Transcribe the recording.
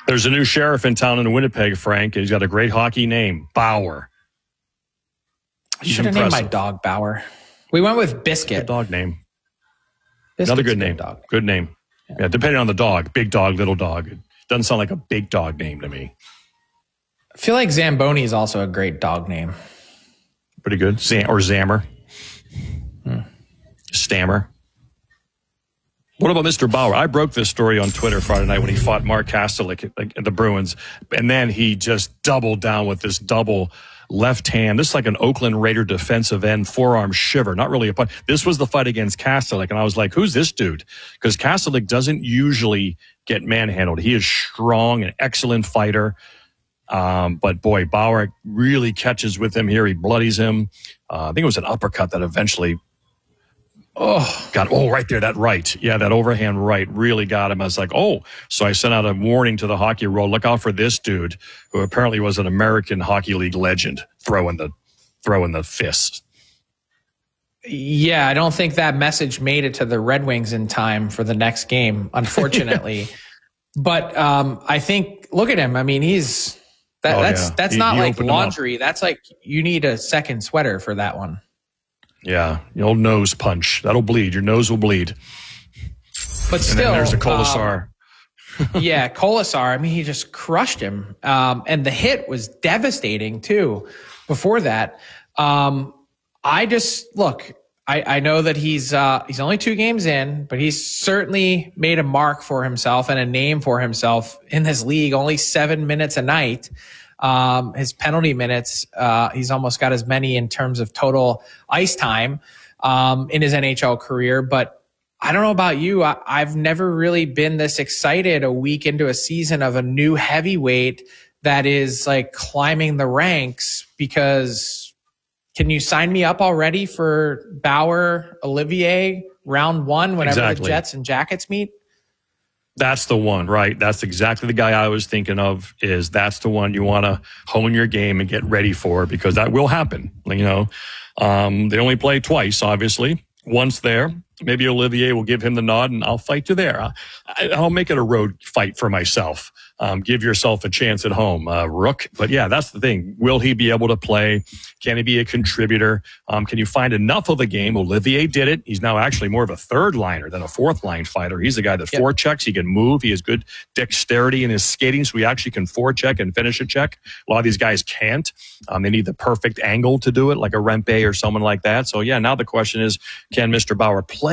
There's a new sheriff in town in Winnipeg, Frank, and he's got a great hockey name, Bauer. I should have named my dog Bauer. We went with Biscuit. Good dog name. Biscuit's another good name. Dog. Good name. Yeah, depending on the dog. Big dog, little dog. It doesn't sound like a big dog name to me. I feel like Zamboni is also a great dog name. Pretty good. Or Zammer. Stammer. What about Mr. Bauer? I broke this story on Twitter Friday night when he fought Mark Kastelik at the Bruins. And then he just doubled down with this double left hand. This is like an Oakland Raider defensive end forearm shiver. Not really a punch. This was the fight against Kastelik. And I was like, who's this dude? Because Kastelik doesn't usually get manhandled. He is strong, an excellent fighter. But boy, Bauer really catches with him here. He bloodies him. I think it was an uppercut that eventually right there, that right. Yeah, that overhand right really got him. I was like, so I sent out a warning to the hockey world. Look out for this dude who apparently was an American Hockey League legend throwing the fists. Yeah, I don't think that message made it to the Red Wings in time for the next game, unfortunately. But I think, look at him. I mean, that's not like laundry. That's like you need a second sweater for that one. Yeah, the old nose punch. That'll bleed. Your nose will bleed. But still, and then there's a Colasar. Yeah, Colasar. I mean, he just crushed him. And the hit was devastating, too, before that. I know that he's only 2 games in, but he's certainly made a mark for himself and a name for himself in this league. Only 7 minutes a night. His penalty minutes, he's almost got as many in terms of total ice time in his NHL career. But I don't know about you. I've never really been this excited a week into a season of a new heavyweight that is like climbing the ranks, because can you sign me up already for Bauer, Olivier, round 1, whenever the Jets and Jackets meet? That's the one, right? That's exactly the guy I was thinking of. That's the one you want to hone your game and get ready for, because that will happen. You know, they only play twice, obviously. Once there, maybe Olivier will give him the nod, and I'll fight you there. I'll make it a road fight for myself. Give yourself a chance at home, Rook. But yeah, that's the thing. Will he be able to play? Can he be a contributor? Can you find enough of the game? Olivier did it. He's now actually more of a third liner than a fourth line fighter. He's a guy that forechecks. He can move. He has good dexterity in his skating, so he actually can forecheck and finish a check. A lot of these guys can't. They need the perfect angle to do it, like a Rempe or someone like that. So yeah, now the question is, can Mr. Bauer play